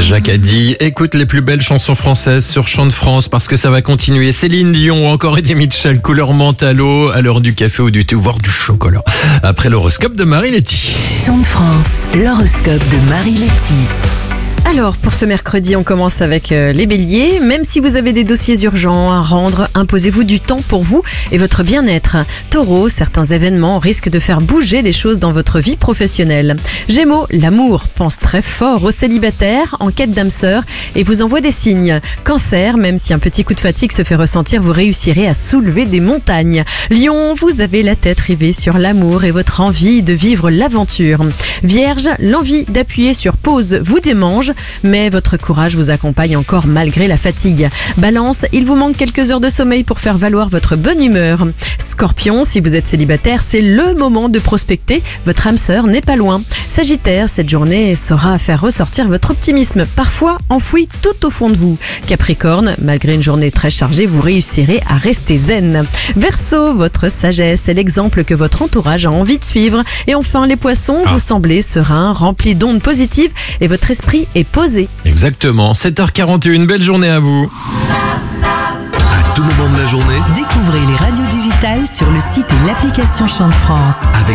Jacques a dit, écoute les plus belles chansons françaises sur Chant de France parce que ça va continuer. Céline Dion ou encore Eddie Mitchell, couleur menthe à l'eau, à l'heure du café ou du thé, voire du chocolat. Après l'horoscope de Marie Letty. Chant de France, l'horoscope de Marie Letty. Alors, pour ce mercredi, on commence avec les béliers. Même si vous avez des dossiers urgents à rendre, imposez-vous du temps pour vous et votre bien-être. Taureau, certains événements risquent de faire bouger les choses dans votre vie professionnelle. Gémeaux, l'amour pense très fort aux célibataires en quête d'âme sœur et vous envoie des signes. Cancer, même si un petit coup de fatigue se fait ressentir, vous réussirez à soulever des montagnes. Lion, vous avez la tête rivée sur l'amour et votre envie de vivre l'aventure. Vierge, l'envie d'appuyer sur pause vous démange, mais votre courage vous accompagne encore malgré la fatigue. Balance, il vous manque quelques heures de sommeil pour faire valoir votre bonne humeur. Scorpion, si vous êtes célibataire, c'est le moment de prospecter, votre âme sœur n'est pas loin. Sagittaire, cette journée saura faire ressortir votre optimisme, parfois enfoui tout au fond de vous. Capricorne, malgré une journée très chargée, vous réussirez à rester zen. Verseau, votre sagesse est l'exemple que votre entourage a envie de suivre. Et enfin les poissons, vous semblez serein, rempli d'ondes positives et votre esprit est posé. Exactement, 7h41, belle journée à vous. À tout moment de la journée, Découvrez les radios digitales sur le site et l'application Chant de France. avec